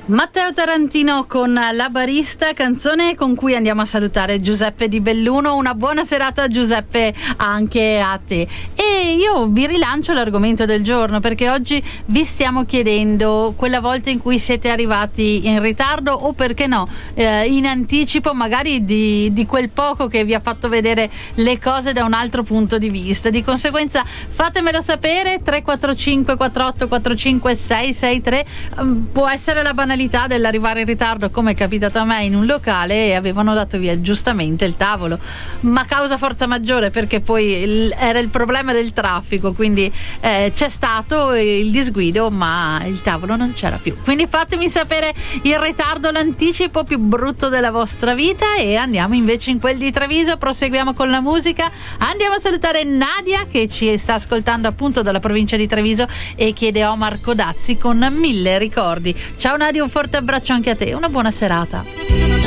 Matteo Tarantino con La Barista, canzone con cui andiamo a salutare Giuseppe di Belluno. Una buona serata, Giuseppe, anche a te. E io vi rilancio l'argomento del giorno, perché oggi vi stiamo chiedendo quella volta in cui siete arrivati in ritardo o, perché no, in anticipo magari di quel poco che vi ha fatto vedere le cose da un altro punto di vista. Di conseguenza fatemelo sapere. 345 48 45 663. Può essere la banalità dell'arrivare in ritardo, come è capitato a me in un locale e avevano dato via giustamente il tavolo, ma causa forza maggiore, perché poi era il problema del traffico, quindi c'è stato il disguido, ma il tavolo non c'era più. Quindi fatemi sapere il ritardo, l'anticipo più brutto della vostra vita. E andiamo invece in quel di Treviso, proseguiamo con la musica. Andiamo a salutare Nadia, che ci sta ascoltando appunto dalla provincia di Treviso e chiede Omar Codazzi con 1000 ricordi. Ciao Nadia, un forte abbraccio anche a te, una buona serata.